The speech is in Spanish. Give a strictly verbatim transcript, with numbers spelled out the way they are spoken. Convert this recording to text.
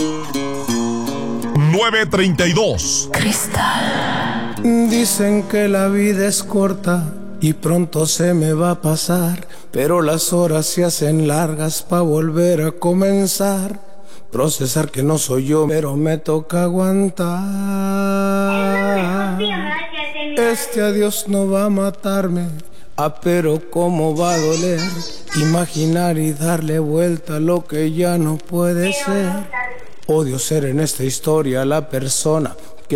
nueve treinta y dos. Cristal. Dicen que la vida es corta y pronto se me va a pasar, pero las horas se hacen largas pa' volver a comenzar. Procesar que no soy yo, pero me toca aguantar. Este adiós no va a matarme, ah, pero cómo va a doler imaginar y darle vuelta a lo que ya no puede ser. Odio ser en esta historia la persona